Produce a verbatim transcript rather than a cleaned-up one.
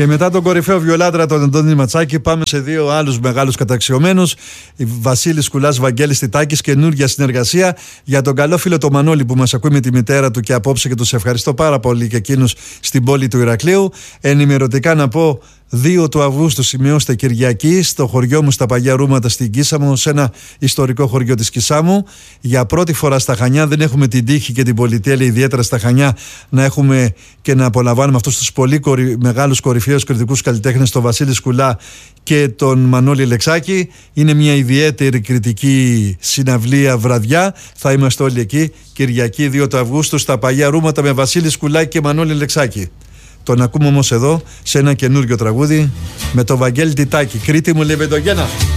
Και μετά τον κορυφαίο βιολάτρα τον Αντώνη Ματσάκη, πάμε σε δύο άλλους μεγάλους καταξιωμένους. Βασίλης Κουλάς, Βαγγέλης Τιτάκης, καινούργια συνεργασία. Για τον καλό φίλο το Μανώλη που μας ακούει με τη μητέρα του και απόψε, και τους ευχαριστώ πάρα πολύ και εκείνους στην πόλη του Ηρακλείου. Ενημερωτικά να πω, δύο του Αυγούστου σημειώστε Κυριακή στο χωριό μου στα Παγιά Ρούματα στην Κίσαμο, σε ένα ιστορικό χωριό της Κισάμου. Για πρώτη φορά στα Χανιά, δεν έχουμε την τύχη και την πολυτέλεια, ιδιαίτερα στα Χανιά, να έχουμε και να απολαμβάνουμε αυτούς τους πολύ κορυ... μεγάλους κορυφαίους κριτικούς καλλιτέχνες, τον Βασίλη Σκουλά και τον Μανώλη Λεξάκη. Είναι μια ιδιαίτερη κριτική συναυλία βραδιά. Θα είμαστε όλοι εκεί Κυριακή δύο του Αυγούστου στα Παγιά Ρούματα με Βασίλη Σκουλά και Μανώλη Λεξάκη. Τον ακούμε όμως εδώ σε ένα καινούργιο τραγούδι με τον Βαγγέλη Τιτάκη. Κρήτη μου, Λεβεντογένα.